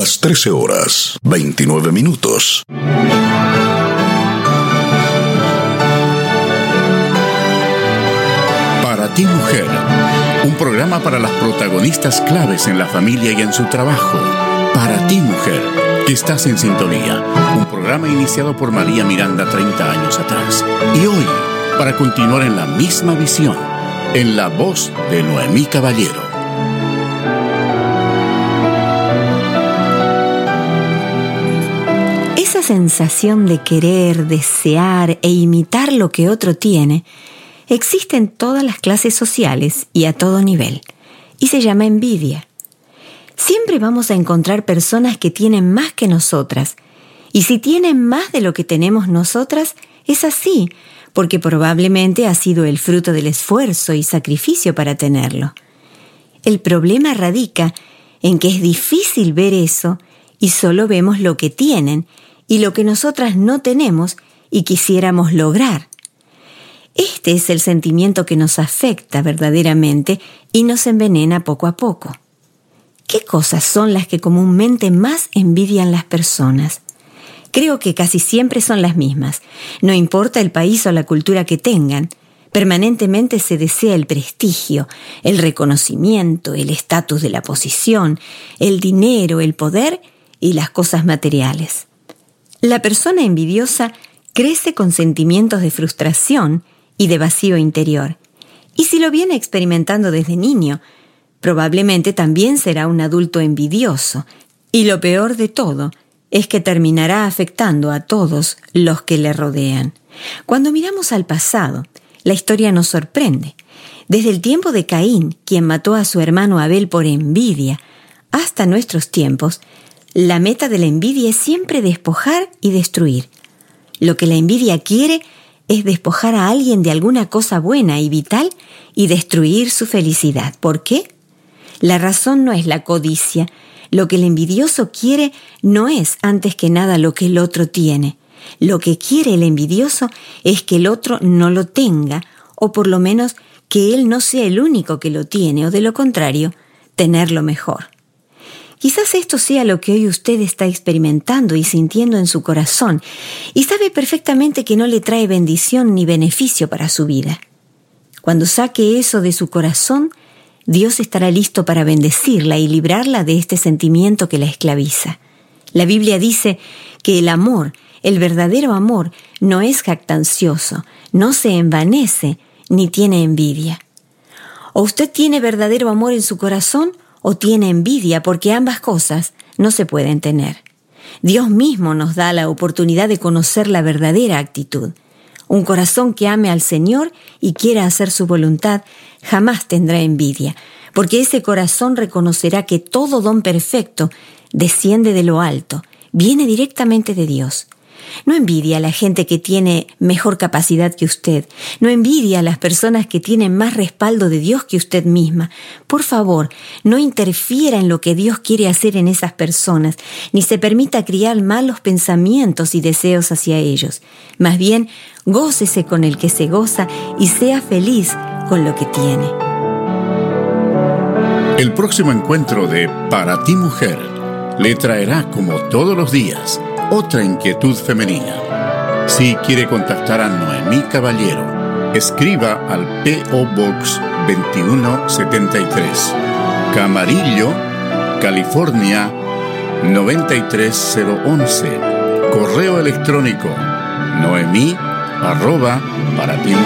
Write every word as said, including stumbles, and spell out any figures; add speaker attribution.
Speaker 1: las trece horas, veintinueve minutos.
Speaker 2: Para ti, mujer, un programa para las protagonistas claves en la familia y en su trabajo. Para ti, mujer, que estás en sintonía. Un programa iniciado por María Miranda treinta años atrás. Y hoy, para continuar en la misma visión, en la voz de Noemí Caballero.
Speaker 3: Esa sensación de querer, desear e imitar lo que otro tiene existe en todas las clases sociales y a todo nivel, y se llama envidia. Siempre vamos a encontrar personas que tienen más que nosotras, y si tienen más de lo que tenemos nosotras, es así, porque probablemente ha sido el fruto del esfuerzo y sacrificio para tenerlo. El problema radica en que es difícil ver eso y solo vemos lo que tienen y lo que nosotras no tenemos y quisiéramos lograr. Este es el sentimiento que nos afecta verdaderamente y nos envenena poco a poco. ¿Qué cosas son las que comúnmente más envidian las personas? Creo que casi siempre son las mismas. No importa el país o la cultura que tengan, permanentemente se desea el prestigio, el reconocimiento, el estatus de la posición, el dinero, el poder y las cosas materiales. La persona envidiosa crece con sentimientos de frustración y de vacío interior. Y si lo viene experimentando desde niño, probablemente también será un adulto envidioso. Y lo peor de todo es que terminará afectando a todos los que le rodean. Cuando miramos al pasado, la historia nos sorprende. Desde el tiempo de Caín, quien mató a su hermano Abel por envidia, hasta nuestros tiempos, la meta de la envidia es siempre despojar y destruir. Lo que la envidia quiere es despojar a alguien de alguna cosa buena y vital y destruir su felicidad. ¿Por qué? La razón no es la codicia. Lo que el envidioso quiere no es, antes que nada, lo que el otro tiene. Lo que quiere el envidioso es que el otro no lo tenga, o por lo menos que él no sea el único que lo tiene, o de lo contrario, tenerlo mejor. Quizás esto sea lo que hoy usted está experimentando y sintiendo en su corazón, y sabe perfectamente que no le trae bendición ni beneficio para su vida. Cuando saque eso de su corazón, Dios estará listo para bendecirla y librarla de este sentimiento que la esclaviza. La Biblia dice que el amor, el verdadero amor, no es jactancioso, no se envanece ni tiene envidia. O usted tiene verdadero amor en su corazón o tiene envidia, porque ambas cosas no se pueden tener. Dios mismo nos da la oportunidad de conocer la verdadera actitud. Un corazón que ame al Señor y quiera hacer su voluntad jamás tendrá envidia, porque ese corazón reconocerá que todo don perfecto desciende de lo alto, viene directamente de Dios. No envidia a la gente que tiene mejor capacidad que usted. No envidia a las personas que tienen más respaldo de Dios que usted misma. Por favor, no interfiera en lo que Dios quiere hacer en esas personas, ni se permita criar malos pensamientos y deseos hacia ellos. Más bien, gócese con el que se goza y sea feliz con lo que tiene.
Speaker 2: El próximo encuentro de Para ti, mujer, le traerá, como todos los días, otra inquietud femenina. Si quiere contactar a Noemí Caballero, escriba al P O Box veintiuno setenta y tres, Camarillo, California noventa y tres cero once. Correo electrónico noemí arroba para ti.